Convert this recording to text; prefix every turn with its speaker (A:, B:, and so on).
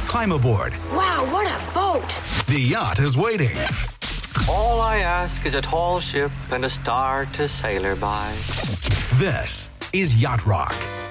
A: Climb aboard.
B: Wow, what a boat!
A: The yacht is waiting.
C: All I ask is a tall ship and a star to sail her by.
A: This is Yacht Rock.